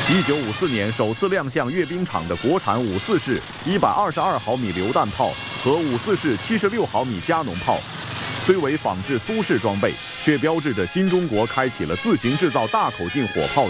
1954年首次亮相阅兵场的国产5.4式122毫米榴弹炮和5.4式76毫米加农炮，虽为仿制苏式装备，却标志着新中国开启了自行制造大口径火炮。